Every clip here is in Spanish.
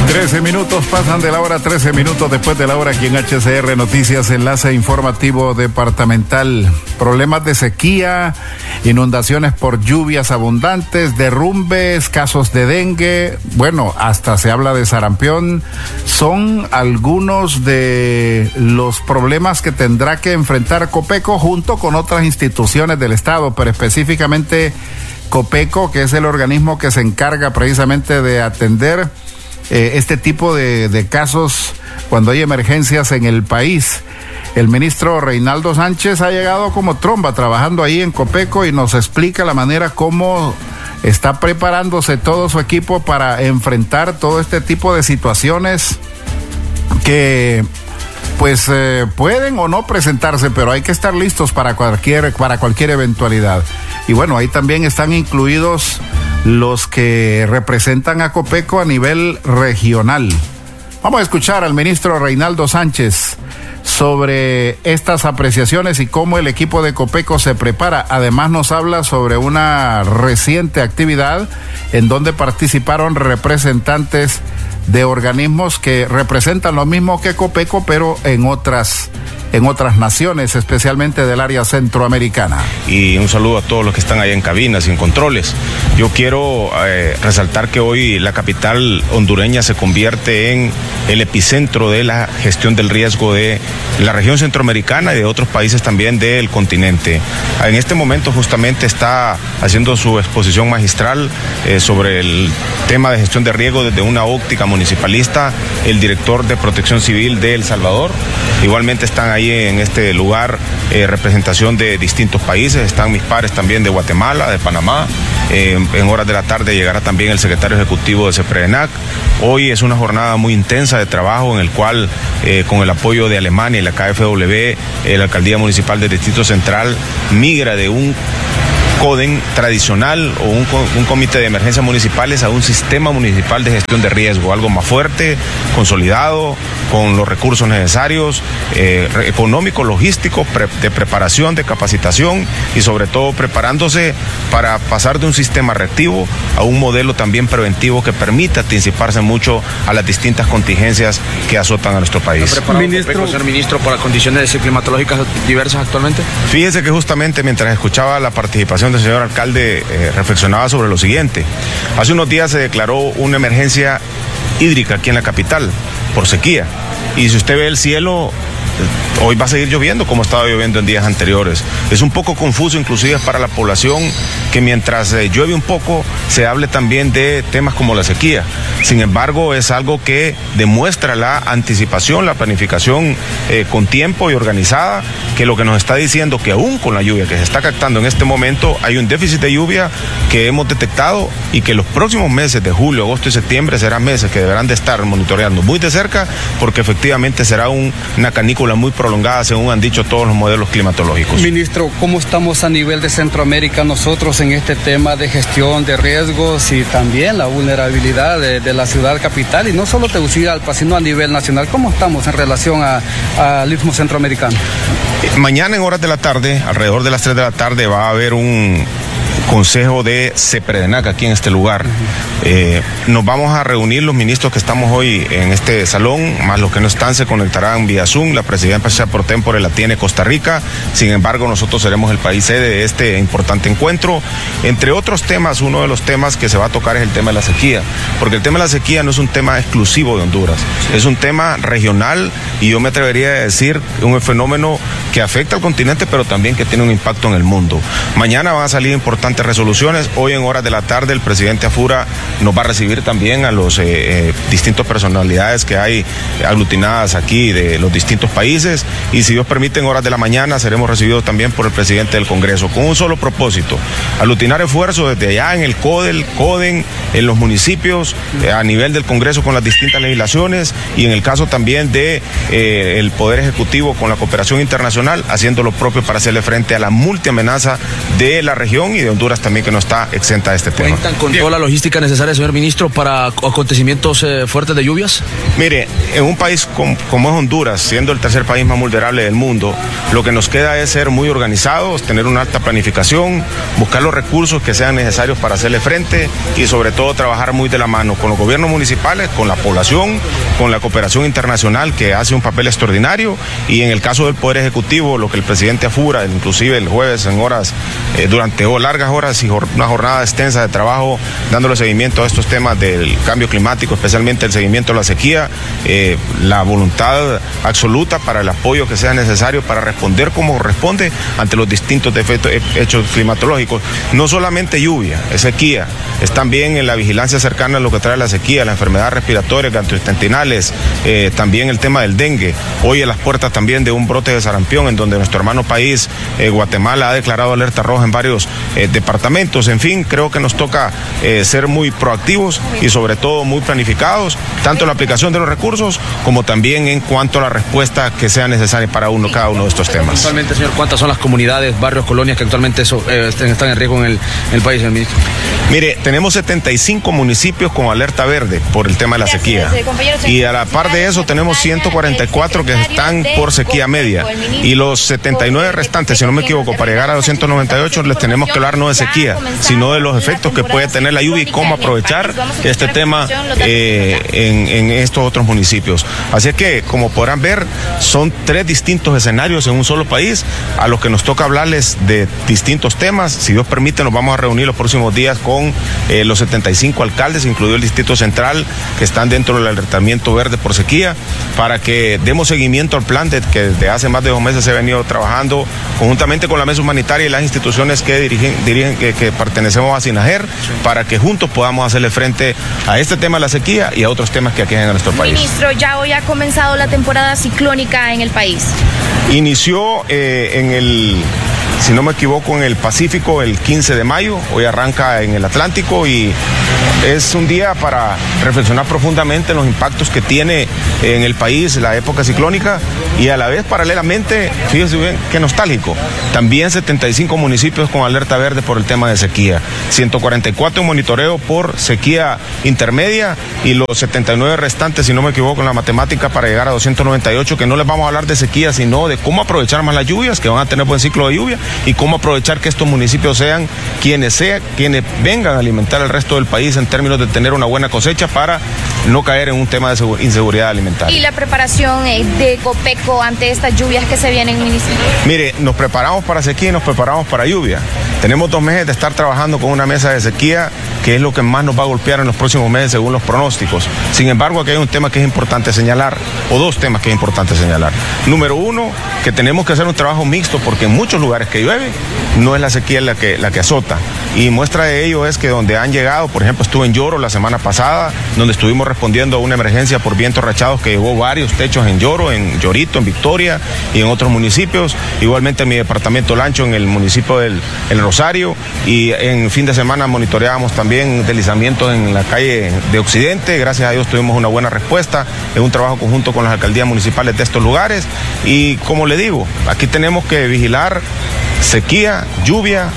13 minutos pasan de la hora, 13 minutos después de la hora aquí en HCR Noticias, enlace informativo departamental. Problemas de sequía, inundaciones por lluvias abundantes, derrumbes, casos de dengue, bueno, hasta se habla de sarampión. Son algunos de los problemas que tendrá que enfrentar Copeco junto con otras instituciones del Estado, pero específicamente Copeco, que es el organismo que se encarga precisamente de atender este tipo de casos cuando hay emergencias en el país. El ministro Reinaldo Sánchez ha llegado como tromba trabajando ahí en Copeco y nos explica la manera como está preparándose todo su equipo para enfrentar todo este tipo de situaciones que pues pueden o no presentarse, pero hay que estar listos para cualquier eventualidad. Y bueno, ahí también están incluidos los que representan a Copeco a nivel regional. Vamos a escuchar al ministro Reinaldo Sánchez sobre estas apreciaciones y cómo el equipo de Copeco se prepara. Además nos habla sobre una reciente actividad en donde participaron representantes de organismos que representan lo mismo que Copeco, pero en otras naciones, especialmente del área centroamericana. Y un saludo a todos los que están ahí en cabinas y en controles. Yo quiero resaltar que hoy la capital hondureña se convierte en el epicentro de la gestión del riesgo de la región centroamericana y de otros países también del continente. En este momento justamente está haciendo su exposición magistral sobre el tema de gestión de riesgo desde una óptica municipalista, el director de Protección Civil de El Salvador. Igualmente están ahí en este lugar representación de distintos países, están mis pares también de Guatemala, de Panamá. En horas de la tarde llegará también el secretario ejecutivo de CEPREDENAC. Hoy es una jornada muy intensa de trabajo en el cual, con el apoyo de Alemania y la KfW, la Alcaldía Municipal del Distrito Central migra de un CODEN tradicional o un comité de emergencias municipales a un sistema municipal de gestión de riesgo, algo más fuerte, consolidado, con los recursos necesarios, económicos, logísticos, de preparación, de capacitación y sobre todo preparándose para pasar de un sistema reactivo a un modelo también preventivo que permita anticiparse mucho a las distintas contingencias que azotan a nuestro país. ¿Está preparado Copeco, señor ministro, para condiciones climatológicas diversas actualmente? Fíjese que justamente mientras escuchaba la participación del señor alcalde, reflexionaba sobre lo siguiente. Hace unos días se declaró una emergencia hídrica aquí en la capital por sequía. Y si usted ve el cielo, hoy va a seguir lloviendo como estaba lloviendo en días anteriores. Es un poco confuso inclusive para la población que mientras llueve un poco se hable también de temas como la sequía. Sin embargo, es algo que demuestra la anticipación, la planificación con tiempo y organizada, que lo que nos está diciendo que aún con la lluvia que se está captando en este momento hay un déficit de lluvia que hemos detectado y que los próximos meses de julio, agosto y septiembre serán meses que deberán de estar monitoreando muy de cerca, porque efectivamente será una canícula muy prolongada, según han dicho todos los modelos climatológicos. Ministro, ¿cómo estamos a nivel de Centroamérica nosotros en este tema de gestión de riesgos y también la vulnerabilidad de la ciudad capital y no solo Tegucigalpa, sino a nivel nacional? ¿Cómo estamos en relación al Istmo Centroamericano? Mañana en horas de la tarde, alrededor de las 3 de la tarde, va a haber un consejo de CEPREDENAC aquí en este lugar. Nos vamos a reunir los ministros que estamos hoy en este salón, más los que no están se conectarán vía Zoom. La presidencia por tempore la tiene Costa Rica, sin embargo nosotros seremos el país sede de este importante encuentro. Entre otros temas, uno de los temas que se va a tocar es el tema de la sequía, porque el tema de la sequía no es un tema exclusivo de Honduras, es un tema regional y yo me atrevería a decir un fenómeno que afecta al continente, pero también que tiene un impacto en el mundo. Mañana van a salir importantes resoluciones. Hoy en horas de la tarde el presidente Afura nos va a recibir también a los distintos personalidades que hay aglutinadas aquí de los distintos países, y si Dios permite en horas de la mañana seremos recibidos también por el presidente del Congreso con un solo propósito: aglutinar esfuerzos desde allá en el CODEN, en los municipios, a nivel del Congreso con las distintas legislaciones y en el caso también de el Poder Ejecutivo con la cooperación internacional internacional, haciendo lo propio para hacerle frente a la multiamenaza de la región y de Honduras también, que no está exenta de este tema. ¿Cuentan con toda la logística necesaria, señor ministro, para acontecimientos fuertes de lluvias? Mire, en un país como es Honduras, siendo el tercer país más vulnerable del mundo, lo que nos queda es ser muy organizados, tener una alta planificación, buscar los recursos que sean necesarios para hacerle frente y sobre todo trabajar muy de la mano con los gobiernos municipales, con la población, con la cooperación internacional, que hace un papel extraordinario, y en el caso del Poder Ejecutivo, lo que el presidente afura, inclusive el jueves en horas, durante largas horas y una jornada extensa de trabajo, dándole seguimiento a estos temas del cambio climático, especialmente el seguimiento de la sequía, la voluntad absoluta para el apoyo que sea necesario para responder como corresponde ante los distintos hechos climatológicos. No solamente lluvia, es sequía, es también en la vigilancia cercana a lo que trae la sequía, las enfermedades respiratorias, gastrointestinales, también el tema del dengue. Hoy a las puertas también de un brote de sarampión, en donde nuestro hermano país, Guatemala, ha declarado alerta roja en varios departamentos. En fin, creo que nos toca ser muy proactivos y sobre todo muy planificados, tanto en la aplicación de los recursos como también en cuanto a la respuesta que sea necesaria para cada uno de estos temas. Actualmente, señor, ¿cuántas son las comunidades, barrios, colonias que actualmente están en riesgo en el país, señor ministro? Mire, tenemos 75 municipios con alerta verde por el tema de la sequía. Y a la par de eso tenemos 144 que están por sequía media. Y los 79 restantes, si no me equivoco, para llegar a 298, les tenemos que hablar no de sequía, sino de los efectos que puede tener la lluvia y cómo aprovechar este tema en estos otros municipios. Así es que, como podrán ver, son 3 distintos escenarios en un solo país, a los que nos toca hablarles de distintos temas. Si Dios permite, nos vamos a reunir los próximos días con los 75 alcaldes, incluido el Distrito Central, que están dentro del alertamiento verde por sequía, para que demos seguimiento al plan que desde hace más de 2 meses se ha venido trabajando conjuntamente con la Mesa Humanitaria y las instituciones que pertenecemos a SINAGER, para que juntos podamos hacerle frente a este tema de la sequía y a otros temas que aquejan a nuestro país. Ministro, ya hoy ha comenzado la temporada ciclónica en el país. Inició si no me equivoco, en el Pacífico el 15 de mayo, hoy arranca en el Atlántico y es un día para reflexionar profundamente en los impactos que tiene en el país la época ciclónica y a la vez, paralelamente, fíjese bien, qué nostálgico, también 75 municipios con alerta verde por el tema de sequía, 144 en monitoreo por sequía intermedia y los 79 restantes, si no me equivoco en la matemática, para llegar a 298, que no les vamos a hablar de sequía, sino de cómo aprovechar más las lluvias, que van a tener buen ciclo de lluvia, y cómo aprovechar que estos municipios sean quienes vengan a alimentar al resto del país en términos de tener una buena cosecha para no caer en un tema de inseguridad alimentaria. ¿Y la preparación de Copeco ante estas lluvias que se vienen, ministro? Mire, nos preparamos para sequía y nos preparamos para lluvia. Tenemos 2 meses de estar trabajando con una mesa de sequía, que es lo que más nos va a golpear en los próximos meses según los pronósticos. Sin embargo, aquí hay un tema que es importante señalar, o 2 temas que es importante señalar. Número 1, que tenemos que hacer un trabajo mixto, porque en muchos lugares que llueve no es la sequía la que azota. Y muestra de ello es que donde han llegado, por ejemplo, estuve en Lloro la semana pasada, donde estuvimos respondiendo a una emergencia por vientos rachados que llevó varios techos en Lloro, en Llorito, en Victoria y en otros municipios. Igualmente en mi departamento Lancho, en el municipio del Rosario, y en fin de semana monitoreábamos también deslizamientos en la calle de Occidente. Gracias a Dios tuvimos una buena respuesta en un trabajo conjunto con las alcaldías municipales de estos lugares. Y como le digo, aquí tenemos que vigilar sequía, lluvia,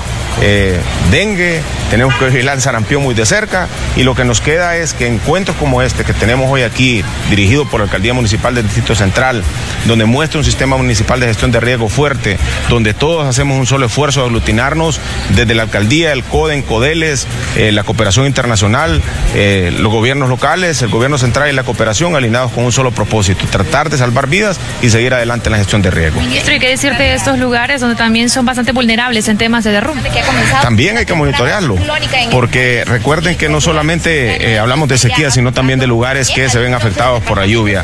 dengue, tenemos que vigilar el sarampión muy de cerca, y lo que nos queda es que encuentros como este que tenemos hoy aquí, dirigido por la Alcaldía Municipal del Distrito Central, donde muestra un sistema municipal de gestión de riesgo fuerte, donde todos hacemos un solo esfuerzo de aglutinarnos desde la Alcaldía, el CODEN, CODELES, la cooperación internacional, los gobiernos locales, el gobierno central y la cooperación, alineados con un solo propósito: tratar de salvar vidas y seguir adelante en la gestión de riesgo. Ministro, ¿y qué decirte de estos lugares donde también son bastante vulnerables en temas de derrumbe? También hay que monitorearlo, porque recuerden que no solamente hablamos de sequía, sino también de lugares que se ven afectados por la lluvia.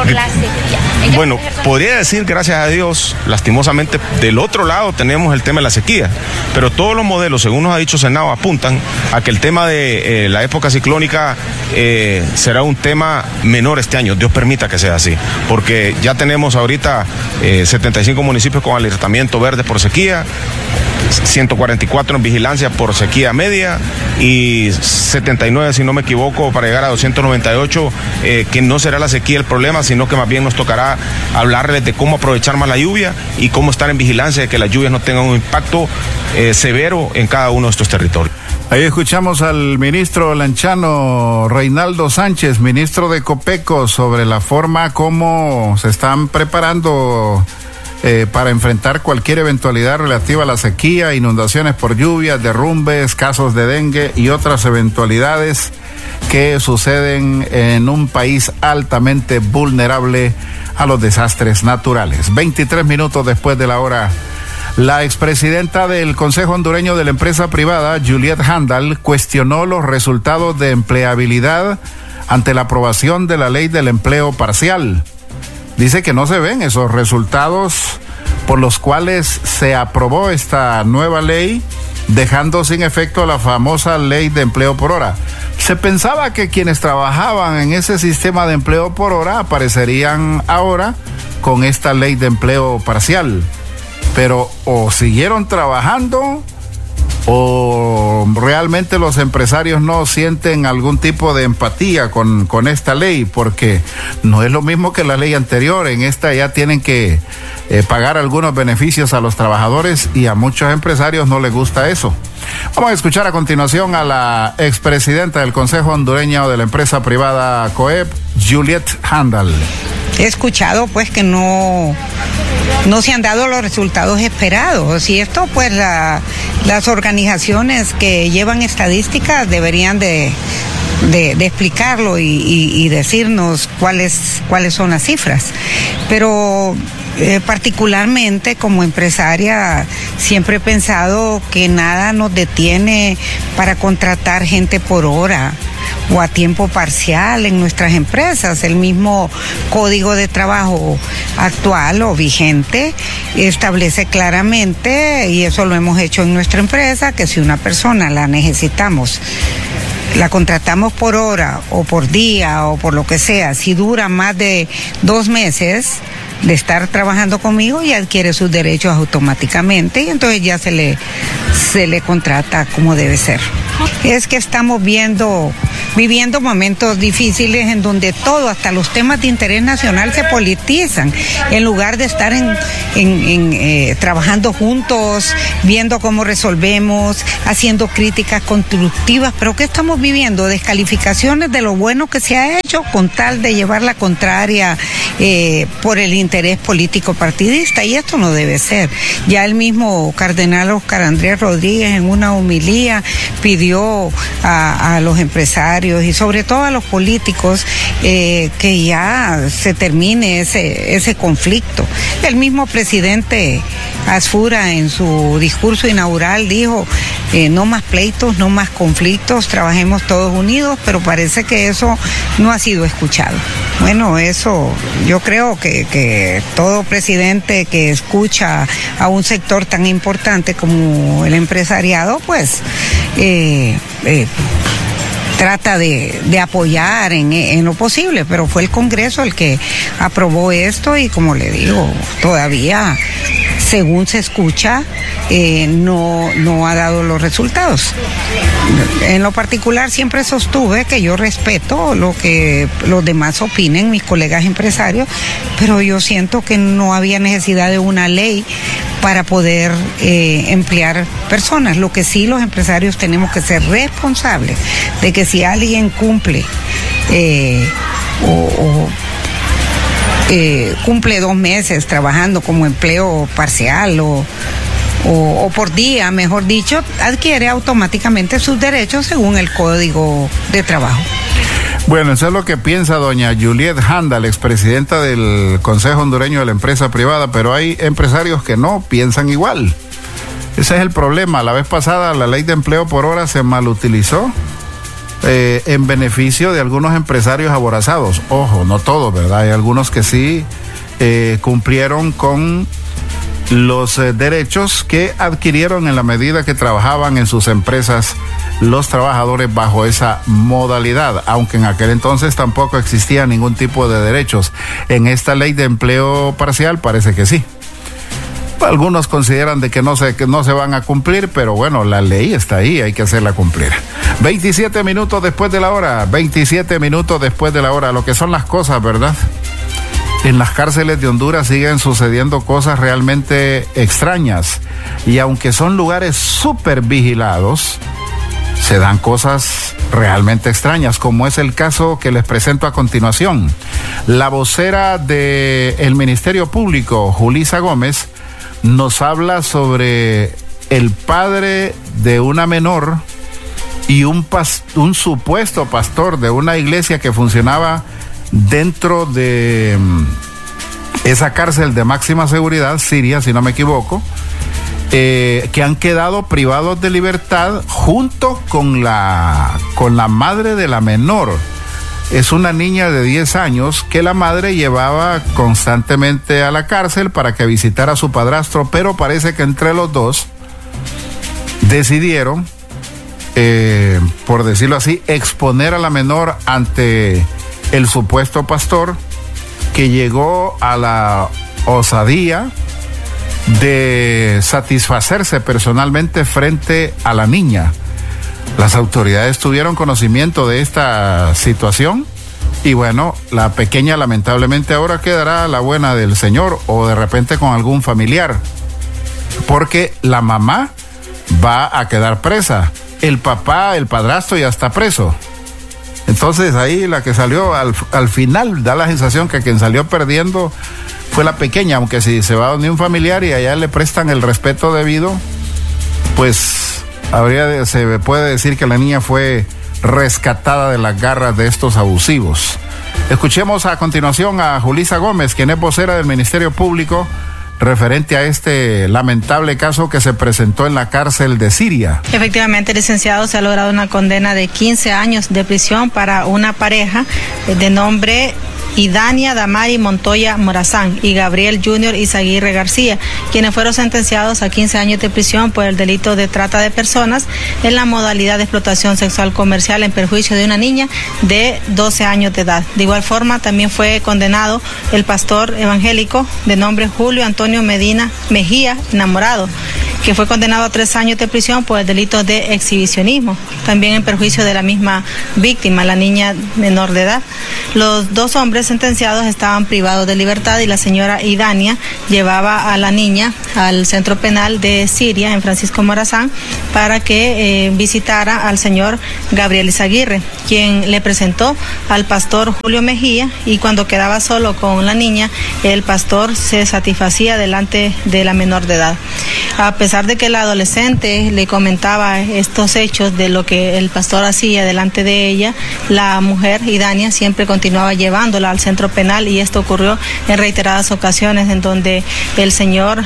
Bueno, podría decir, gracias a Dios, lastimosamente, del otro lado tenemos el tema de la sequía, pero todos los modelos, según nos ha dicho Senado, apuntan a que el tema de la época ciclónica será un tema menor este año. Dios permita que sea así, porque ya tenemos ahorita 75 municipios con alertamiento verde por sequía. 144 en vigilancia por sequía media y 79, si no me equivoco, para llegar a 298, que no será la sequía el problema, sino que más bien nos tocará hablarles de cómo aprovechar más la lluvia y cómo estar en vigilancia de que las lluvias no tengan un impacto severo en cada uno de estos territorios. Ahí escuchamos al ministro lanchano Reinaldo Sánchez, ministro de Copeco, sobre la forma como se están preparando para enfrentar cualquier eventualidad relativa a la sequía, inundaciones por lluvias, derrumbes, casos de dengue y otras eventualidades que suceden en un país altamente vulnerable a los desastres naturales. 23 minutos después de la hora. La expresidenta del Consejo Hondureño de la Empresa Privada, Juliet Handal, cuestionó los resultados de empleabilidad ante la aprobación de la ley del empleo parcial. Dice que no se ven esos resultados por los cuales se aprobó esta nueva ley, dejando sin efecto la famosa ley de empleo por hora. Se pensaba que quienes trabajaban en ese sistema de empleo por hora aparecerían ahora con esta ley de empleo parcial, pero o siguieron trabajando o realmente los empresarios no sienten algún tipo de empatía con esta ley, porque no es lo mismo que la ley anterior. En esta ya tienen que pagar algunos beneficios a los trabajadores y a muchos empresarios no les gusta eso. Vamos a escuchar a continuación a la expresidenta del Consejo Hondureño de la Empresa Privada COEP, Juliet Handal. He escuchado pues que no se han dado los resultados esperados, y esto pues las organizaciones que llevan estadísticas deberían de explicarlo y decirnos cuáles son las cifras. Pero particularmente como empresaria siempre he pensado que nada nos detiene para contratar gente por hora o a tiempo parcial en nuestras empresas. El mismo Código de Trabajo actual o vigente establece claramente, y eso lo hemos hecho en nuestra empresa, que si una persona la necesitamos, la contratamos por hora o por día o por lo que sea, si dura más de 2 meses de estar trabajando conmigo, y adquiere sus derechos automáticamente, y entonces ya se le contrata como debe ser. Es que estamos viviendo momentos difíciles en donde todo, hasta los temas de interés nacional, se politizan, en lugar de estar trabajando juntos, viendo cómo resolvemos, haciendo críticas constructivas. Pero ¿qué estamos viviendo? Descalificaciones de lo bueno que se ha hecho con tal de llevar la contraria por el interés político partidista, y esto no debe ser. Ya el mismo cardenal Oscar Andrés Rodríguez en una homilía pidió a los empresarios y sobre todo a los políticos que ya se termine ese conflicto. El mismo presidente Asfura en su discurso inaugural dijo: no más pleitos, no más conflictos, trabajemos todos unidos, pero parece que eso no ha sido escuchado. Bueno, eso yo creo que todo presidente que escucha a un sector tan importante como el empresariado, pues trata de apoyar en lo posible, pero fue el Congreso el que aprobó esto, y como le digo, todavía, según se escucha, no ha dado los resultados. En lo particular siempre sostuve que yo respeto lo que los demás opinen, mis colegas empresarios, pero yo siento que no había necesidad de una ley para poder emplear personas. Lo que sí, los empresarios tenemos que ser responsables de que si alguien cumple cumple 2 meses trabajando como empleo parcial o por día, mejor dicho, adquiere automáticamente sus derechos según el Código de Trabajo. Bueno, eso es lo que piensa doña Juliet Handal, expresidenta del Consejo Hondureño de la Empresa Privada, pero hay empresarios que no piensan igual. Ese es el problema. La vez pasada la ley de empleo por hora se malutilizó en beneficio de algunos empresarios aborazados. Ojo, no todos, ¿verdad? Hay algunos que sí cumplieron con los derechos que adquirieron en la medida que trabajaban en sus empresas los trabajadores bajo esa modalidad, aunque en aquel entonces tampoco existía ningún tipo de derechos. En esta ley de empleo parcial parece que sí. Algunos consideran de que no se van a cumplir, pero bueno, la ley está ahí, hay que hacerla cumplir. 27 minutos después de la hora, 27 minutos después de la hora, lo que son las cosas, ¿verdad? En las cárceles de Honduras siguen sucediendo cosas realmente extrañas, y aunque son lugares súper vigilados, se dan cosas realmente extrañas, como es el caso que les presento a continuación. La vocera del Ministerio Público, Julissa Gómez, nos habla sobre el padre de una menor y un supuesto pastor de una iglesia que funcionaba dentro de esa cárcel de máxima seguridad, Siria, si no me equivoco, que han quedado privados de libertad junto con la madre de la menor. Es una niña de 10 años que la madre llevaba constantemente a la cárcel para que visitara a su padrastro, pero parece que entre los dos decidieron, por decirlo así, exponer a la menor ante el supuesto pastor, que llegó a la osadía de satisfacerse personalmente frente a la niña. Las autoridades tuvieron conocimiento de esta situación y bueno, la pequeña lamentablemente ahora quedará a la buena del Señor o de repente con algún familiar, porque la mamá va a quedar presa, el papá, el padrastro ya está preso. Entonces ahí la que salió al final da la sensación que quien salió perdiendo fue la pequeña, aunque si se va donde un familiar y allá le prestan el respeto debido, pues se puede decir que la niña fue rescatada de las garras de estos abusivos. Escuchemos a continuación a Julissa Gómez, quien es vocera del Ministerio Público, referente a este lamentable caso que se presentó en la cárcel de Siria. Efectivamente, licenciado, se ha logrado una condena de 15 años de prisión para una pareja de nombre Idania Damari Montoya Morazán y Gabriel Junior Izaguirre García, quienes fueron sentenciados a 15 años de prisión por el delito de trata de personas en la modalidad de explotación sexual comercial en perjuicio de una niña de 12 años de edad. De igual forma, también fue condenado el pastor evangélico de nombre Julio Antonio Medina Mejía Enamorado, que fue condenado a 3 años de prisión por el delito de exhibicionismo, también en perjuicio de la misma víctima, la niña menor de edad. Los dos hombres sentenciados estaban privados de libertad y la señora Idania llevaba a la niña al centro penal de Siria, en Francisco Morazán, para que visitara al señor Gabriel Izaguirre, quien le presentó al pastor Julio Mejía, y cuando quedaba solo con la niña, el pastor se satisfacía delante de la menor de edad. A pesar de que el adolescente le comentaba estos hechos de lo que el pastor hacía delante de ella, la mujer Idania siempre continuaba llevándola al centro penal, y esto ocurrió en reiteradas ocasiones en donde el señor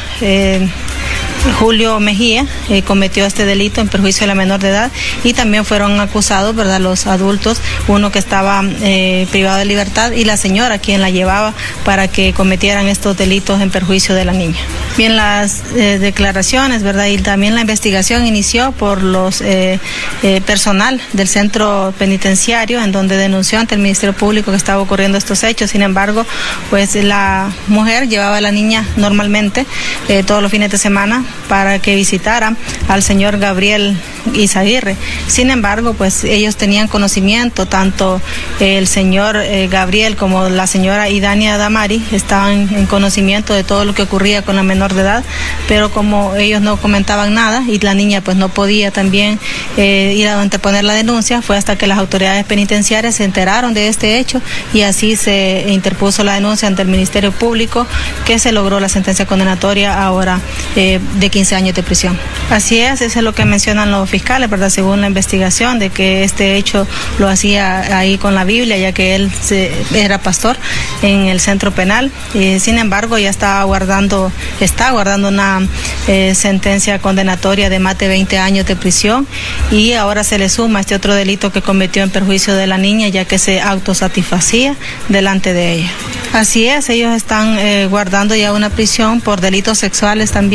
Julio Mejía cometió este delito en perjuicio de la menor de edad, y también fueron acusados, ¿verdad?, los adultos, uno que estaba privado de libertad y la señora quien la llevaba para que cometieran estos delitos en perjuicio de la niña. Bien, las declaraciones, ¿verdad?, y también la investigación inició por los personal del centro penitenciario, en donde denunció ante el Ministerio Público que estaba ocurriendo estos hechos. Sin embargo, pues la mujer llevaba a la niña normalmente todos los fines de semana para que visitara al señor Gabriel Izaguirre. Sin embargo, pues ellos tenían conocimiento, tanto el señor Gabriel como la señora Idania Damari estaban en conocimiento de todo lo que ocurría con la menor de edad, pero como ellos no comentaban nada y la niña pues no podía también ir a anteponer la denuncia, fue hasta que las autoridades penitenciarias se enteraron de este hecho y así se interpuso la denuncia ante el Ministerio Público, que se logró la sentencia condenatoria ahora de 15 años de prisión. Así es, eso es lo que mencionan los fiscales, ¿verdad?, según la investigación, de que este hecho lo hacía ahí con la Biblia, ya que él era pastor en el centro penal. Sin embargo, ya está aguardando una sentencia condenatoria de más de 20 años de prisión, y ahora se le suma este otro delito que cometió en perjuicio de la niña, ya que se autosatisfacía delante de ella. Así es, ellos están guardando ya una prisión por delitos sexuales también,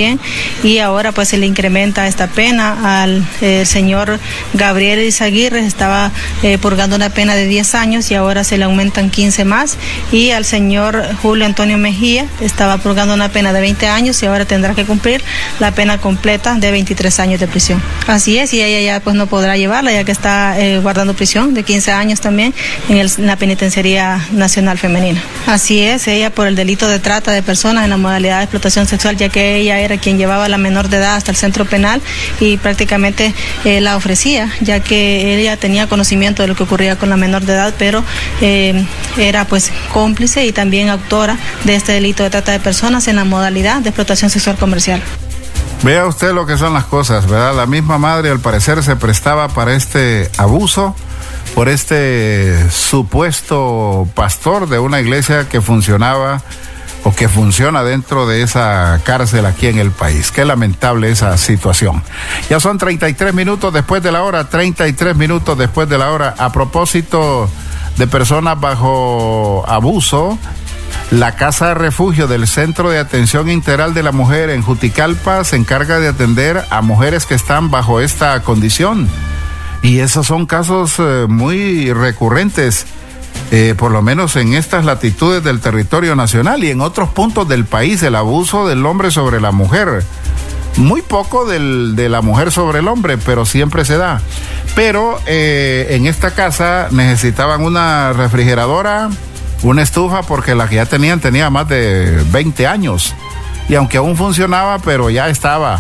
y ahora pues se le incrementa esta pena al señor Gabriel Izaguirre, estaba purgando una pena de 10 años y ahora se le aumentan 15 más, y al señor Julio Antonio Mejía estaba purgando una pena de 20 años y ahora tendrá que cumplir la pena completa de 23 años de prisión. Así es, y ella ya pues no podrá llevarla ya que está guardando prisión de 15 años también en la Penitenciaría Nacional Femenina. Así es, ella por el delito de trata de personas en la modalidad de explotación sexual, ya que ella era quien llevaba a la menor de edad hasta el centro penal y prácticamente la ofrecía, ya que ella tenía conocimiento de lo que ocurría con la menor de edad, pero era pues cómplice y también autora de este delito de trata de personas en la modalidad de explotación sexual comercial. Vea usted lo que son las cosas, ¿verdad? La misma madre al parecer se prestaba para este abuso por este supuesto pastor de una iglesia que funcionaba o que funciona dentro de esa cárcel aquí en el país. Qué lamentable esa situación. Ya son 33 minutos después de la hora, 33 minutos después de la hora. A propósito de personas bajo abuso, la Casa de Refugio del Centro de Atención Integral de la Mujer en Juticalpa se encarga de atender a mujeres que están bajo esta condición. Y esos son casos muy recurrentes, por lo menos en estas latitudes del territorio nacional y en otros puntos del país, el abuso del hombre sobre la mujer. Muy poco de la mujer sobre el hombre, pero siempre se da. Pero en esta casa necesitaban una refrigeradora, una estufa, porque la que ya tenían tenía más de 20 años. Y aunque aún funcionaba, pero ya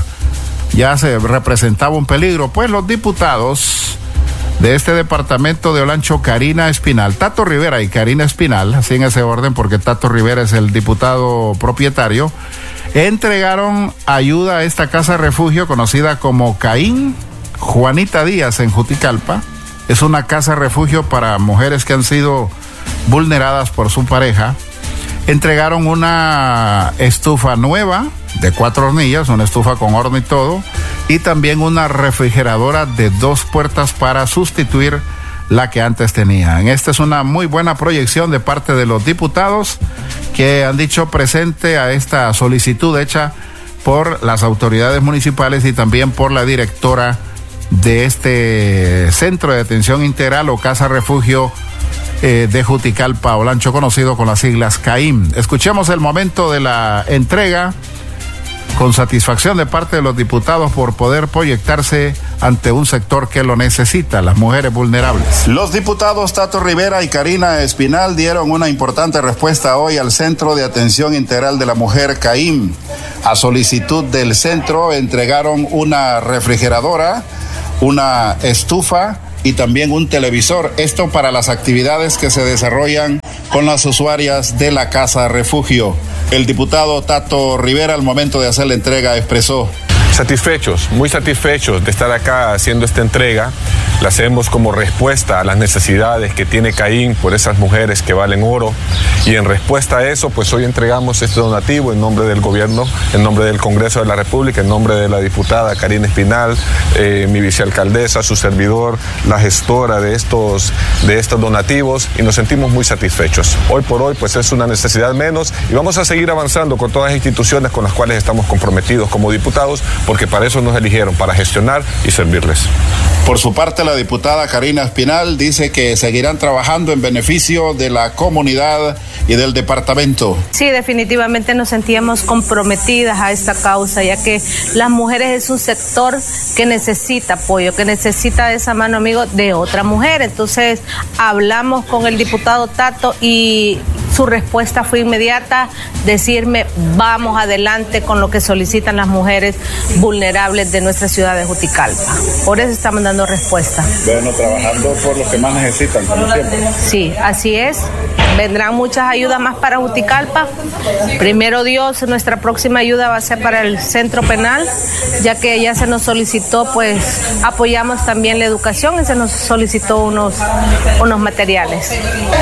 se representaba un peligro. Pues los diputados de este departamento de Olancho, Karina Espinal, Tato Rivera y Karina Espinal, así en ese orden porque Tato Rivera es el diputado propietario, entregaron ayuda a esta casa refugio conocida como Caín Juanita Díaz en Juticalpa. Es una casa refugio para mujeres que han sido vulneradas por su pareja. Entregaron una estufa nueva de 4 hornillas, una estufa con horno y todo, y también una refrigeradora de 2 puertas para sustituir la que antes tenían. Esta es una muy buena proyección de parte de los diputados que han dicho presente a esta solicitud hecha por las autoridades municipales y también por la directora de este Centro de Atención Integral o Casa Refugio de Juticalpa, Olancho, conocido con las siglas CAIM. Escuchemos el momento de la entrega con satisfacción de parte de los diputados por poder proyectarse ante un sector que lo necesita, las mujeres vulnerables. Los diputados Tato Rivera y Karina Espinal dieron una importante respuesta hoy al Centro de Atención Integral de la Mujer CAIM. A solicitud del centro entregaron una refrigeradora, una estufa y también un televisor. Esto para las actividades que se desarrollan con las usuarias de la Casa Refugio. El diputado Tato Rivera al momento de hacer la entrega expresó: satisfechos, muy satisfechos de estar acá haciendo esta entrega. La hacemos como respuesta a las necesidades que tiene Caín por esas mujeres que valen oro. Y en respuesta a eso, pues hoy entregamos este donativo en nombre del gobierno, en nombre del Congreso de la República, en nombre de la diputada Karina Espinal, mi vicealcaldesa, su servidor, la gestora de estos donativos, y nos sentimos muy satisfechos. Hoy por hoy, pues es una necesidad menos y vamos a seguir avanzando con todas las instituciones con las cuales estamos comprometidos como diputados, porque para eso nos eligieron, para gestionar y servirles. Por su parte, la diputada Karina Espinal dice que seguirán trabajando en beneficio de la comunidad y del departamento. Sí, definitivamente nos sentíamos comprometidas a esta causa, ya que las mujeres es un sector que necesita apoyo, que necesita esa mano amigo de otra mujer. Entonces, hablamos con el diputado Tato y su respuesta fue inmediata, decirme vamos adelante con lo que solicitan las mujeres vulnerables de nuestra ciudad de Juticalpa. Por eso estamos dando respuesta. Bueno, trabajando por los que más necesitan, como siempre. Sí, así es. Vendrán muchas ayudas más para Juticalpa. Primero Dios, nuestra próxima ayuda va a ser para el centro penal, ya que ya se nos solicitó, pues apoyamos también la educación y se nos solicitó unos materiales.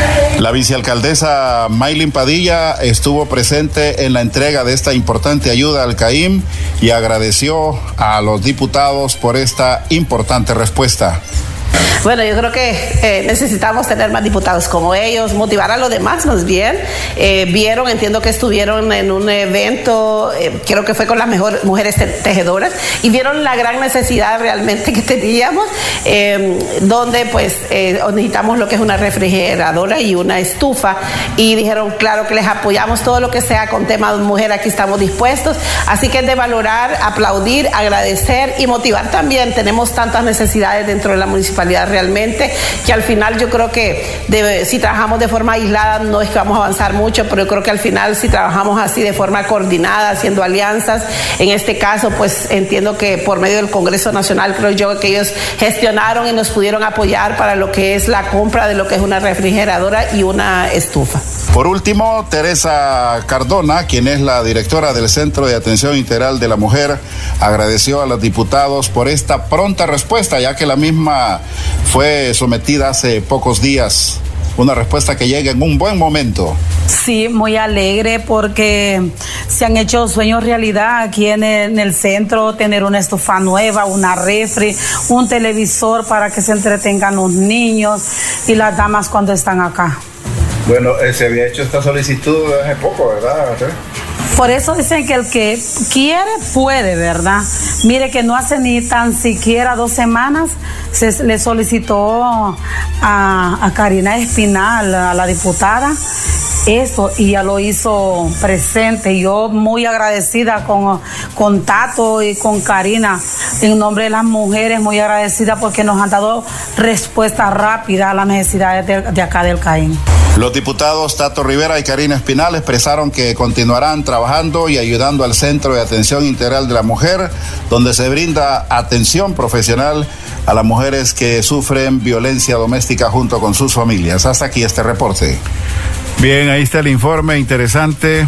La vicealcaldesa Maylin Padilla estuvo presente en la entrega de esta importante ayuda al CAIM y agradeció a los diputados por esta importante respuesta. Bueno, yo creo que necesitamos tener más diputados como ellos, motivar a los demás más bien. Entiendo que estuvieron en un evento, creo que fue con las mejores mujeres tejedoras, y vieron la gran necesidad realmente que teníamos, donde pues necesitamos lo que es una refrigeradora y una estufa, y dijeron, claro que les apoyamos todo lo que sea con tema de mujer, aquí estamos dispuestos. Así que es de valorar, aplaudir, agradecer y motivar también. Tenemos tantas necesidades dentro de la municipalidad realmente, que al final yo creo que si trabajamos de forma aislada no es que vamos a avanzar mucho, pero yo creo que al final si trabajamos así de forma coordinada, haciendo alianzas, en este caso pues entiendo que por medio del Congreso Nacional, creo yo que ellos gestionaron y nos pudieron apoyar para lo que es la compra de lo que es una refrigeradora y una estufa. Por último, Teresa Cardona, quien es la directora del Centro de Atención Integral de la Mujer, agradeció a los diputados por esta pronta respuesta, ya que la misma fue sometida hace pocos días. Una respuesta que llega en un buen momento. Sí, muy alegre porque se han hecho sueños realidad aquí en el centro, tener una estufa nueva, una refri, un televisor para que se entretengan los niños y las damas cuando están acá. Bueno, se había hecho esta solicitud hace poco, ¿verdad? Por eso dicen que el que quiere puede, ¿verdad? Mire que no hace ni tan siquiera 2 semanas se le solicitó a Karina Espinal, a la diputada, eso, y ya lo hizo presente. Yo muy agradecida con Tato y con Karina, en nombre de las mujeres, muy agradecida porque nos han dado respuesta rápida a las necesidades de acá del Caín. Los diputados Tato Rivera y Karina Espinal expresaron que continuarán trabajando y ayudando al Centro de Atención Integral de la Mujer, donde se brinda atención profesional a las mujeres que sufren violencia doméstica junto con sus familias. Hasta aquí este reporte. Bien, ahí está el informe, interesante,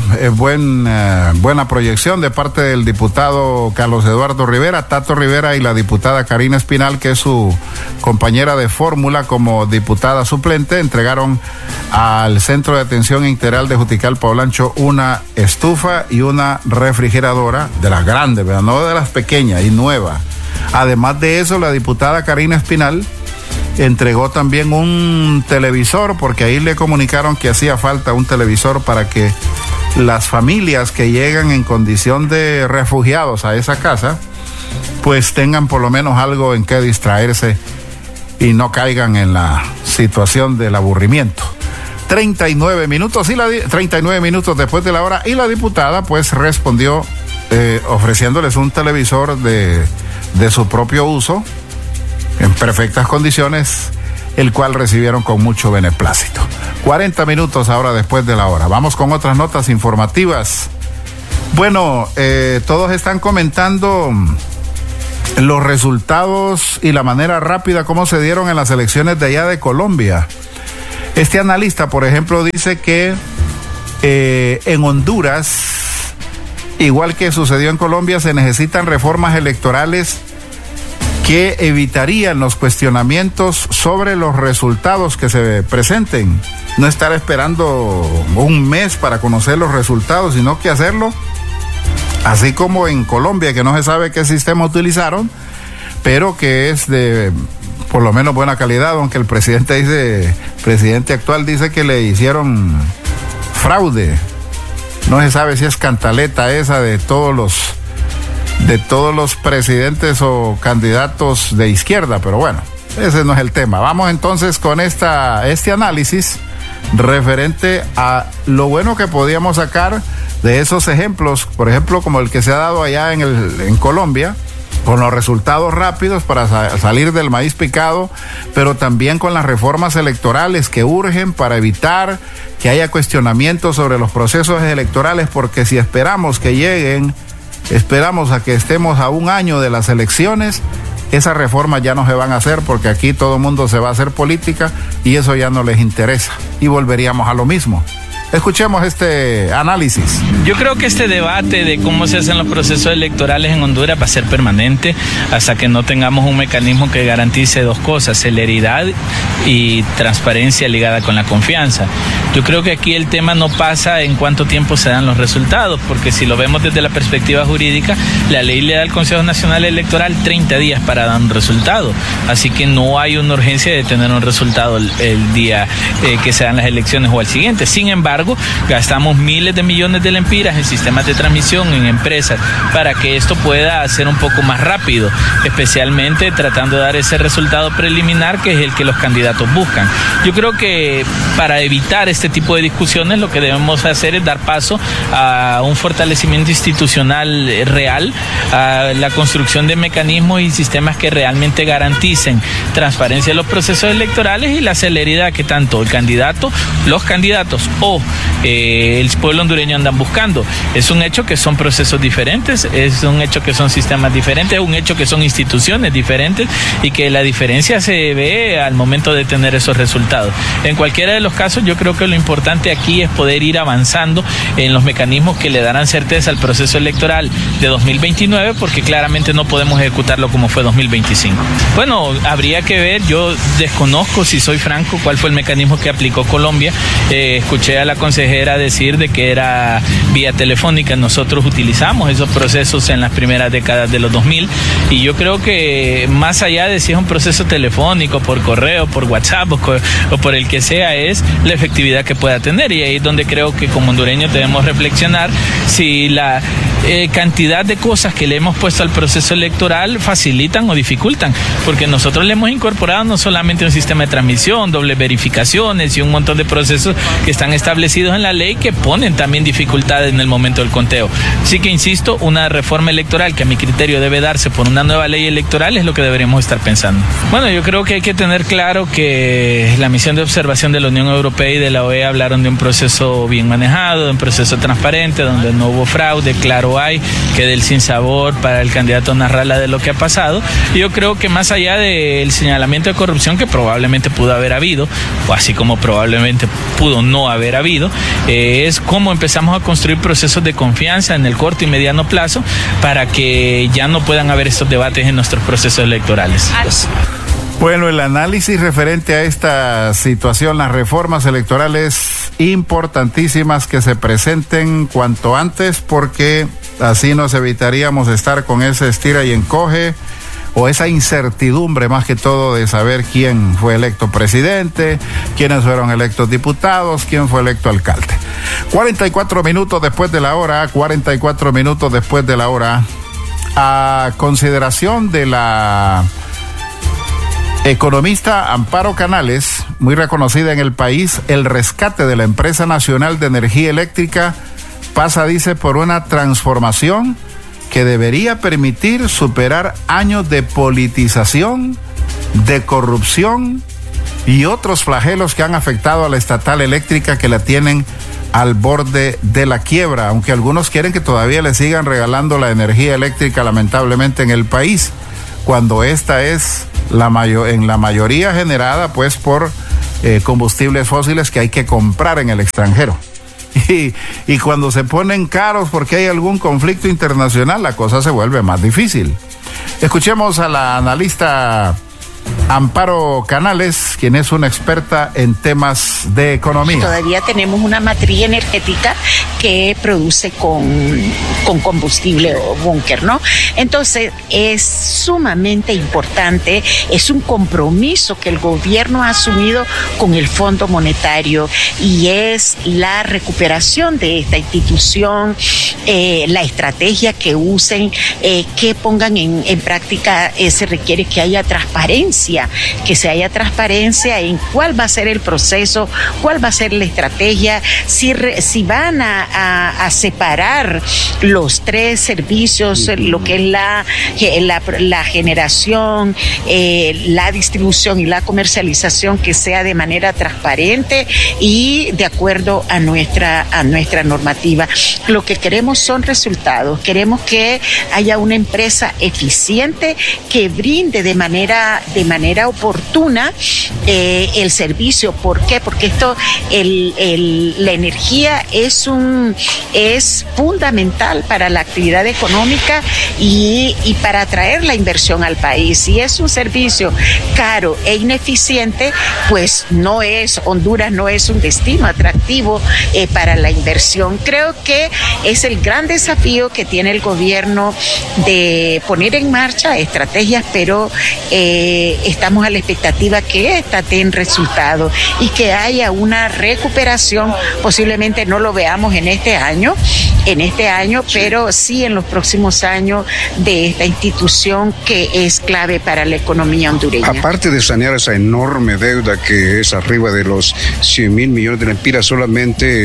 buena proyección de parte del diputado Carlos Eduardo Rivera, Tato Rivera y la diputada Karina Espinal, que es su compañera de fórmula como diputada suplente. Entregaron al Centro de Atención Integral de Juticalpa Olancho una estufa y una refrigeradora de las grandes, ¿verdad? No de las pequeñas, y nueva. Además de eso, la diputada Karina Espinal entregó también un televisor, porque ahí le comunicaron que hacía falta un televisor para que las familias que llegan en condición de refugiados a esa casa, pues tengan por lo menos algo en que distraerse y no caigan en la situación del aburrimiento. 39 minutos después de la hora, y la diputada pues respondió ofreciéndoles un televisor de su propio uso, en perfectas condiciones, el cual recibieron con mucho beneplácito. 40 minutos ahora después de la hora. Vamos con otras notas informativas. Bueno, todos están comentando los resultados y la manera rápida como se dieron en las elecciones de allá de Colombia. Este analista, por ejemplo, dice que en Honduras, igual que sucedió en Colombia, se necesitan reformas electorales que evitarían los cuestionamientos sobre los resultados que se presenten. No estar esperando un mes para conocer los resultados, sino que hacerlo así como en Colombia, que no se sabe qué sistema utilizaron, pero que es de por lo menos buena calidad, aunque el presidente actual dice que le hicieron fraude. No se sabe si es cantaleta esa de todos los presidentes o candidatos de izquierda, pero bueno, ese no es el tema. Vamos entonces con este análisis referente a lo bueno que podíamos sacar de esos ejemplos, por ejemplo, como el que se ha dado allá en Colombia, con los resultados rápidos para salir del maíz picado, pero también con las reformas electorales que urgen para evitar que haya cuestionamientos sobre los procesos electorales, porque si esperamos que lleguen, esperamos a que estemos a un año de las elecciones, esas reformas ya no se van a hacer, porque aquí todo el mundo se va a hacer política y eso ya no les interesa y volveríamos a lo mismo. Escuchemos este análisis. Yo creo que este debate de cómo se hacen los procesos electorales en Honduras va a ser permanente hasta que no tengamos un mecanismo que garantice dos cosas: celeridad y transparencia ligada con la confianza. Yo creo que aquí el tema no pasa en cuánto tiempo se dan los resultados, porque si lo vemos desde la perspectiva jurídica, la ley le da al Consejo Nacional Electoral 30 días para dar un resultado, así que no hay una urgencia de tener un resultado el día que se dan las elecciones o al siguiente. Sin embargo, gastamos miles de millones de lempiras en sistemas de transmisión, en empresas, para que esto pueda ser un poco más rápido, especialmente tratando de dar ese resultado preliminar que es el que los candidatos buscan. Yo creo que para evitar este tipo de discusiones lo que debemos hacer es dar paso a un fortalecimiento institucional real, a la construcción de mecanismos y sistemas que realmente garanticen transparencia de los procesos electorales y la celeridad que tanto el candidato, los candidatos o el pueblo hondureño andan buscando. Es un hecho que son procesos diferentes, es un hecho que son sistemas diferentes, es un hecho que son instituciones diferentes y que la diferencia se ve al momento de tener esos resultados. En cualquiera de los casos, yo creo que lo importante aquí es poder ir avanzando en los mecanismos que le darán certeza al proceso electoral de 2029, porque claramente no podemos ejecutarlo como fue 2025. Bueno, habría que ver, yo desconozco, si soy franco, cuál fue el mecanismo que aplicó Colombia. Escuché a la consejera decir de que era vía telefónica. Nosotros utilizamos esos procesos en las primeras décadas de los 2000 y yo creo que más allá de si es un proceso telefónico, por correo, por WhatsApp o por el que sea, es la efectividad que pueda tener, y ahí es donde creo que como hondureños debemos reflexionar si la cantidad de cosas que le hemos puesto al proceso electoral facilitan o dificultan, porque nosotros le hemos incorporado no solamente un sistema de transmisión, dobles verificaciones y un montón de procesos que están establecidos en la ley que ponen también dificultades en el momento del conteo. Así que insisto, una reforma electoral que a mi criterio debe darse por una nueva ley electoral es lo que deberíamos estar pensando. Bueno, yo creo que hay que tener claro que la misión de observación de la Unión Europea y de la OEA hablaron de un proceso bien manejado, de un proceso transparente, donde no hubo fraude, claro hay, que del sinsabor para el candidato Nasralla de lo que ha pasado. Y yo creo que más allá del señalamiento de corrupción que probablemente pudo haber habido, o así como probablemente pudo no haber habido, es cómo empezamos a construir procesos de confianza en el corto y mediano plazo para que ya no puedan haber estos debates en nuestros procesos electorales. Bueno, el análisis referente a esta situación, las reformas electorales importantísimas que se presenten cuanto antes, porque así nos evitaríamos estar con ese estira y encoge o esa incertidumbre más que todo de saber quién fue electo presidente, quiénes fueron electos diputados, quién fue electo alcalde. 44 minutos después de la hora, a consideración de la economista Amparo Canales, muy reconocida en el país, el rescate de la Empresa Nacional de Energía Eléctrica pasa, dice, por una transformación que debería permitir superar años de politización, de corrupción y otros flagelos que han afectado a la estatal eléctrica, que la tienen al borde de la quiebra, aunque algunos quieren que todavía le sigan regalando la energía eléctrica, lamentablemente, en el país, cuando esta es en la mayoría generada pues por combustibles fósiles que hay que comprar en el extranjero. Y cuando se ponen caros porque hay algún conflicto internacional, la cosa se vuelve más difícil. Escuchemos a la analista Amparo Canales, quien es una experta en temas de economía. Todavía tenemos una matriz energética que produce con combustible o búnker, ¿no? Entonces es sumamente importante, es un compromiso que el gobierno ha asumido con el Fondo Monetario, y es la recuperación de esta institución, la estrategia que usen, que pongan en práctica. Se requiere que haya transparencia, que se haya transparencia en cuál va a ser el proceso, cuál va a ser la estrategia, si van a separar los tres servicios, lo que es la generación, la distribución y la comercialización, que sea de manera transparente y de acuerdo a nuestra normativa. Lo que queremos son resultados, queremos que haya una empresa eficiente que brinde de manera manera oportuna el servicio. ¿Por qué? Porque la energía es fundamental para la actividad económica y para atraer la inversión al país. Si es un servicio caro e ineficiente, pues Honduras no es un destino atractivo para la inversión. Creo que es el gran desafío que tiene el gobierno de poner en marcha estrategias, pero estamos a la expectativa que esta den resultado y que haya una recuperación. Posiblemente no lo veamos en este año, pero sí en los próximos años de esta institución que es clave para la economía hondureña. Aparte de sanear esa enorme deuda que es arriba de los 100,000 millones de lempiras solamente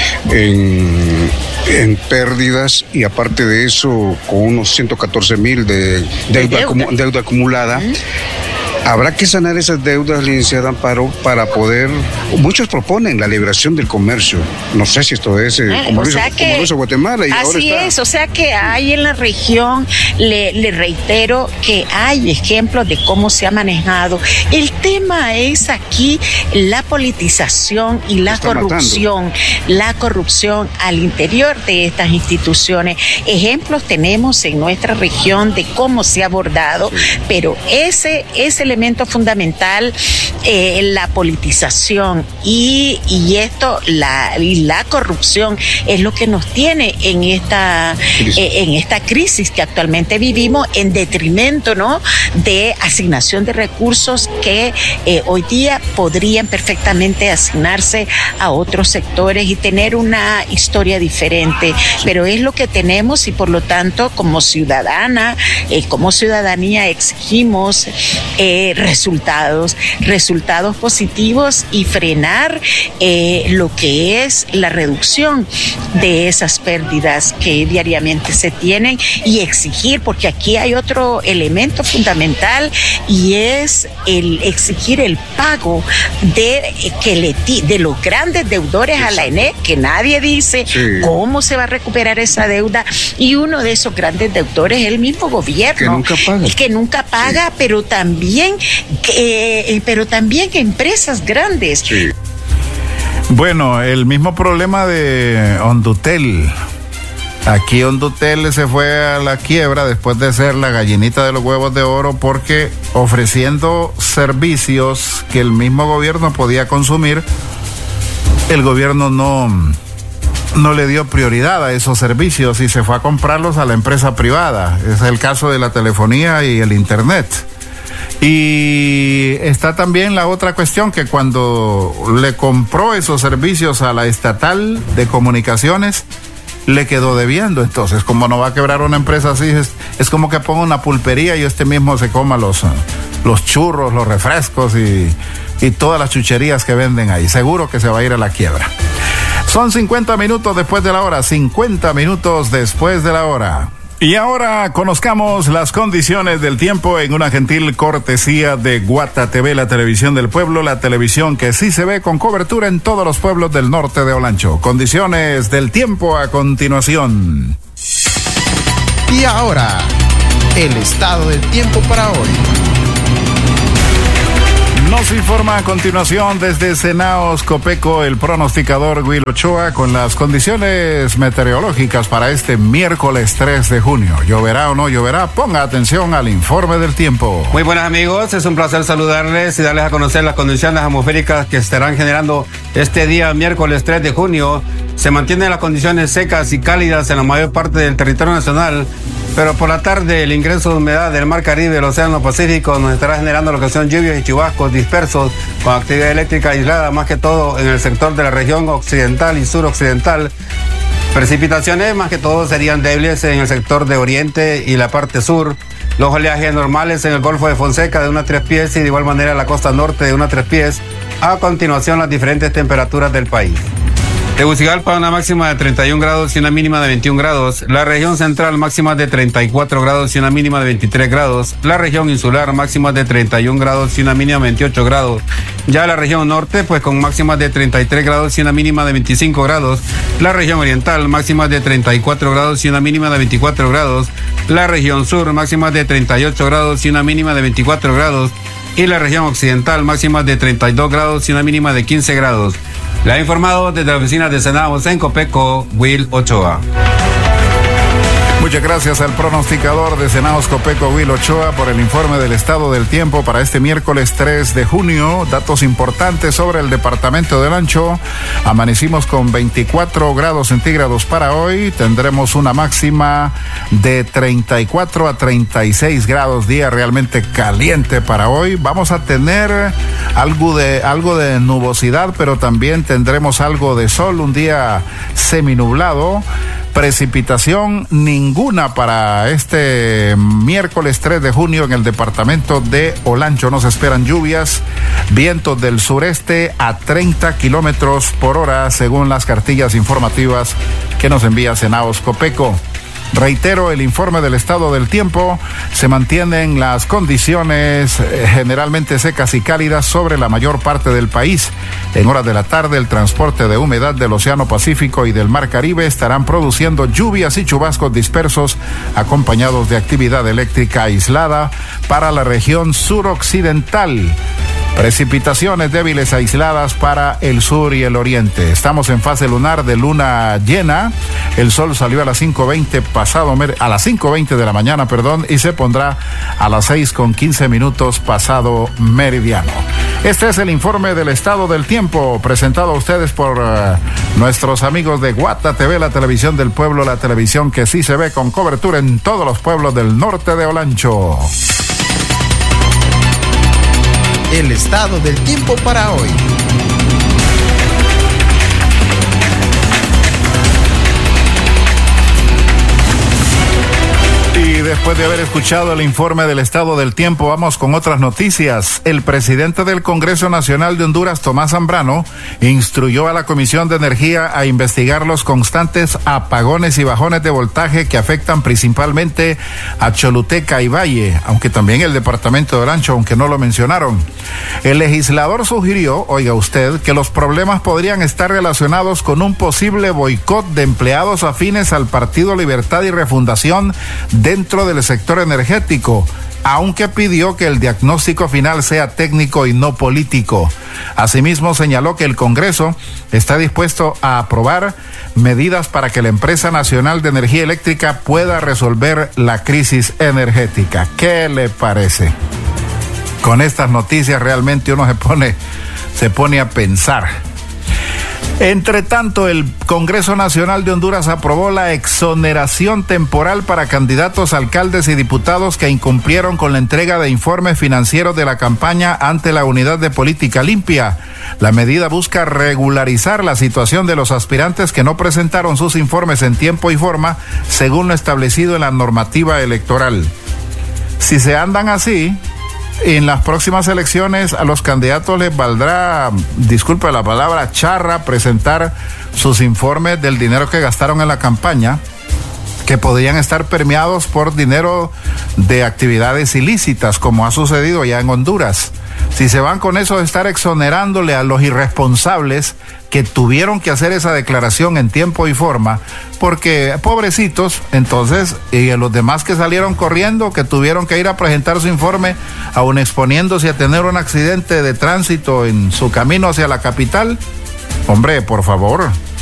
en pérdidas, y aparte de eso con unos 114,000 de deuda acumulada. Habrá que sanar esas deudas, licenciada Amparo, para poder... Muchos proponen la liberación del comercio. No sé si esto es como lo hizo Guatemala. Y así ahora está. Es, o sea que hay en la región, le reitero que hay ejemplos de cómo se ha manejado. El tema es aquí la politización y la corrupción. La corrupción al interior de estas instituciones. Ejemplos tenemos en nuestra región de cómo se ha abordado, pero ese elemento fundamental, la politización y la corrupción es lo que nos tiene en esta crisis que actualmente vivimos, en detrimento, ¿no?, de asignación de recursos que hoy día podrían perfectamente asignarse a otros sectores y tener una historia diferente, pero es lo que tenemos y por lo tanto como ciudadanía exigimos resultados positivos y frenar lo que es la reducción de esas pérdidas que diariamente se tienen y exigir, porque aquí hay otro elemento fundamental y es el exigir el pago de los grandes deudores a la ENE, que nadie dice cómo se va a recuperar esa deuda, y uno de esos grandes deudores es el mismo gobierno que nunca paga, pero también empresas grandes. Sí. Bueno, el mismo problema de Hondutel. Aquí Hondutel se fue a la quiebra después de ser la gallinita de los huevos de oro, porque ofreciendo servicios que el mismo gobierno podía consumir, el gobierno no le dio prioridad a esos servicios y se fue a comprarlos a la empresa privada. Es el caso de la telefonía y el internet. Y está también la otra cuestión, que cuando le compró esos servicios a la estatal de comunicaciones, le quedó debiendo. Entonces, como no va a quebrar una empresa así, es como que ponga una pulpería y este mismo se coma los churros, los refrescos y todas las chucherías que venden ahí. Seguro que se va a ir a la quiebra. Son 50 minutos después de la hora, 50 minutos después de la hora. Y ahora conozcamos las condiciones del tiempo en una gentil cortesía de Guata TV, la televisión del pueblo, la televisión que sí se ve con cobertura en todos los pueblos del norte de Olancho. Condiciones del tiempo a continuación. Y ahora, el estado del tiempo para hoy. Nos informa a continuación desde Senaos Copeco el pronosticador Will Ochoa con las condiciones meteorológicas para este miércoles 3 de junio. ¿Lloverá o no lloverá? Ponga atención al informe del tiempo. Muy buenas amigos, es un placer saludarles y darles a conocer las condiciones atmosféricas que estarán generando este día miércoles 3 de junio. Se mantienen las condiciones secas y cálidas en la mayor parte del territorio nacional, pero por la tarde el ingreso de humedad del Mar Caribe del Océano Pacífico nos estará generando lo que son lluvias y chubascos dispersos con actividad eléctrica aislada, más que todo en el sector de la región occidental y suroccidental. Precipitaciones más que todo serían débiles en el sector de oriente y la parte sur. Los oleajes normales en el Golfo de Fonseca de 1 a 3 pies y de igual manera la costa norte de 1 a 3 pies. A continuación las diferentes temperaturas del país. Tegucigalpa una máxima de 31 grados y una mínima de 21 grados. La región central máxima de 34 grados y una mínima de 23 grados. La región insular máxima de 31 grados y una mínima de 28 grados. Ya la región norte pues con máximas de 33 grados y una mínima de 25 grados. La región oriental máximas de 34 grados y una mínima de 24 grados. La región sur máximas de 38 grados y una mínima de 24 grados. y la región occidental, máximas de 32 grados y una mínima de 15 grados. Le ha informado desde la oficina de Senaos en Copeco, Will Ochoa. Muchas gracias al pronosticador de Senaos Copeco, Will Ochoa, por el informe del estado del tiempo para este miércoles 3 de junio. Datos importantes sobre el departamento del Ancho. Amanecimos con 24 grados centígrados para hoy. Tendremos una máxima de 34 a 36 grados, día realmente caliente para hoy. Vamos a tener algo de nubosidad, pero también tendremos algo de sol, un día seminublado. Precipitación ninguna para este miércoles 3 de junio en el departamento de Olancho. Nos esperan lluvias, vientos del sureste a 30 kilómetros por hora, según las cartillas informativas que nos envía Senaos Copeco. Reitero, el informe del estado del tiempo: se mantienen las condiciones generalmente secas y cálidas sobre la mayor parte del país. En horas de la tarde, el transporte de humedad del Océano Pacífico y del Mar Caribe estarán produciendo lluvias y chubascos dispersos, acompañados de actividad eléctrica aislada para la región suroccidental. Precipitaciones débiles aisladas para el sur y el oriente. Estamos en fase lunar de luna llena. El sol salió a las 5:20 de la mañana, y se pondrá a las 6:15 pasado meridiano. Este es el informe del estado del tiempo, presentado a ustedes por nuestros amigos de Guata TV, la televisión del pueblo, la televisión que sí se ve, con cobertura en todos los pueblos del norte de Olancho. El estado del tiempo para hoy. Y después de haber escuchado el informe del estado del tiempo, vamos con otras noticias. El presidente del Congreso Nacional de Honduras, Tomás Zambrano, instruyó a la Comisión de Energía a investigar los constantes apagones y bajones de voltaje que afectan principalmente a Choluteca y Valle, aunque también el departamento de Olancho, aunque no lo mencionaron. El legislador sugirió, oiga usted, que los problemas podrían estar relacionados con un posible boicot de empleados afines al Partido Libertad y Refundación dentro del sector energético, aunque pidió que el diagnóstico final sea técnico y no político. Asimismo, señaló que el Congreso está dispuesto a aprobar medidas para que la Empresa Nacional de Energía Eléctrica pueda resolver la crisis energética. ¿Qué le parece? Con estas noticias realmente uno se pone a pensar. Entre tanto, el Congreso Nacional de Honduras aprobó la exoneración temporal para candidatos, alcaldes y diputados que incumplieron con la entrega de informes financieros de la campaña ante la Unidad de Política Limpia. La medida busca regularizar la situación de los aspirantes que no presentaron sus informes en tiempo y forma, según lo establecido en la normativa electoral. Si se andan así, en las próximas elecciones a los candidatos les valdrá, disculpe la palabra, charra, presentar sus informes del dinero que gastaron en la campaña, que podrían estar permeados por dinero de actividades ilícitas, como ha sucedido ya en Honduras. Si se van con eso de estar exonerándole a los irresponsables que tuvieron que hacer esa declaración en tiempo y forma, porque pobrecitos, entonces, y a los demás que salieron corriendo, que tuvieron que ir a presentar su informe, aún exponiéndose a tener un accidente de tránsito en su camino hacia la capital, hombre, por favor.